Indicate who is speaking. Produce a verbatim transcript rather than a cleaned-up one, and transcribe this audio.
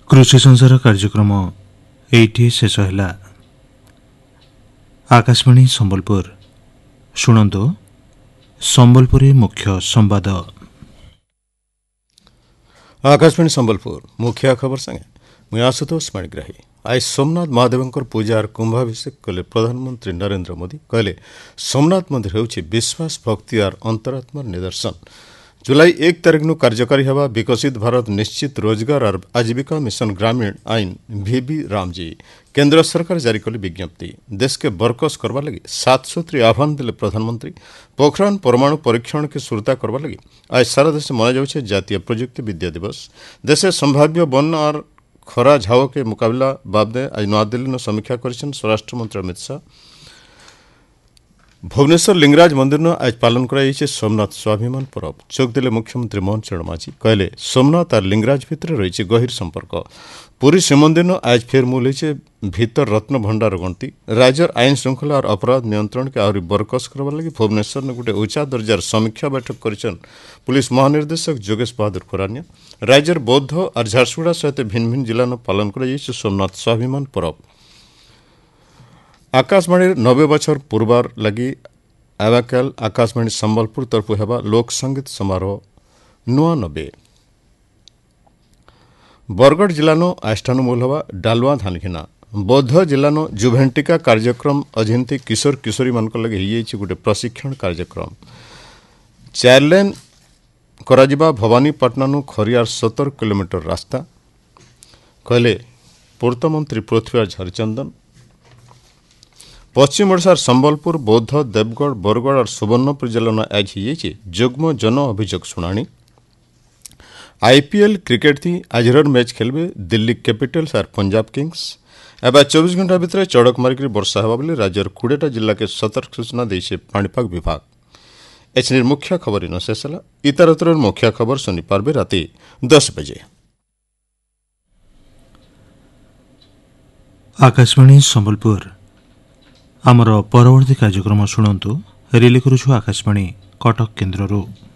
Speaker 1: कृषि संसार कार्यक्रम एठी शेष है। आकाशवाणी संबलपुर शुणु संबलपुरी मुख्य संवाद।
Speaker 2: आकाशवाणी संबलपुर मुख्य खबर संगे मुझे आशुतोष मणिग्राही। आज सोमनाथ महादेव पूजा और कुंभाभिषेक कले प्रधानमंत्री नरेंद्र मोदी कहले सोमनाथ मंदिर होउछि विश्वास भक्ति और अंतरात्मार निदर्शन। जुलाई एक तारिख नु कार्यकारी हवा विकसित भारत निश्चित रोजगार और आजीविका मिशन ग्रामीण आईन वीबी रामजी केंद्र सरकार जारी कले विज्ञप्ति। देश के बरकस करवा लगी सात सूत्री आह्वान देले प्रधानमंत्री। पोखरान परमाणु परीक्षण के शुरुता करवा लगी आज सारा देश मना जाउछे जातीय प्रजुक्ति विद्या दिवस। देशे संभाव्य बन्या और खरा झाव के मुकाबला बाबदे आज नयादिल्ली समीक्षा करिछन स्वराष्ट्र मंत्री अमित शाह। भुवनेश्वर लिंगराज मंदिर आज पालन कर सोमनाथ स्वाभिमान पर्व चोक देले मुख्यमंत्री मोहन चरण माझी कहले सोमनाथ और लिंगराज भितर रही गहिर संपर्क। पुरी श्रीमंदिर आज फेर मूल भीतर रत्न भंडार गणती। राज्य आईन श्रृंखला और अपराध नियंत्रण के आहरी बरकस करवा लगी भुवनेश्वर में गोटे उच्चा दर्जार समीक्षा बैठक करिछन पुलिस महानिर्देशक जोगेश बहादुर खुरानिया। राज्यर बौद्ध और झारसुगुड़ा सहित भिन्न भिन्न जिला पालन कर सोमनाथ स्वाभिमान पर्व। आकाशवाणी नब्बे बछर पूर्वार लगी आवाकाल आकाशवाणी संबलपुर तरफ हेबा लोक संगीत समारोह नुआ नबे। बरगढ़ जिलानो आष्ठानुमूल हवा डालुआ धानघिना। बौद्ध जिलानो जुभेंटिका कार्यक्रम अधीनती किशोर किशोरी मान लगे ही गोटे प्रशिक्षण कार्यक्रम। चार लेन कराजिबा भवानीपाटना खरियार सत्तर किलोमीटर रास्ता कहले पूर्तमंत्री पृथ्वीराज हरिचंदन। पश्चिम ओडिशार संबलपुर बौद्ध देवगढ़ बरगढ़ और सुवर्णपुर जिला आज ही जुग्म जन अभियोग शुणाणी। आईपीएल क्रिकेट थी आजर मैच खेलबे दिल्ली कैपिटल्स और पंजाब किंग्स। एवं चौबीस घंटा भितर चढ़क मारिक वर्षा होगा बोली राज्यर कोड़ेटा जिला के सतर्क सूचना देছে पाणीपाग विभाग। एचनिर मुख्य खबर इन शेष है। इतरतर मुख्य खबर सुनी पार्बे राति दस बजे।
Speaker 1: आकाशवाणी संबलपुर आमर परवर्ती कार्यक्रम शुणु रिले करुछु आकाशवाणी कटक केन्द्ररू।